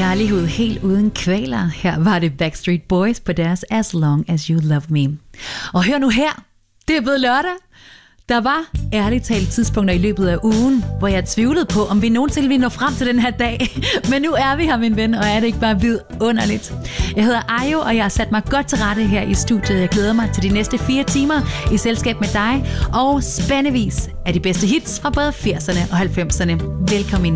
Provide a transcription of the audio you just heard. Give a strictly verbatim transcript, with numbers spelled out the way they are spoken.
kærlighed helt uden kvaler. Her var det Backstreet Boys på deres As Long As You Love Me. Og hør nu her, det er blevet lørdag. Der var ærligt talt tidspunkter i løbet af ugen, hvor jeg tvivlede på, om vi nogensinde ville nå frem til den her dag. Men nu er vi her, min ven, og er det ikke bare vidunderligt. Jeg hedder Ayo, og jeg har sat mig godt til rette her i studiet. Jeg glæder mig til de næste fire timer i selskab med dig, og spændevis af de bedste hits fra både firserne og halvfemserne. Velkommen ind.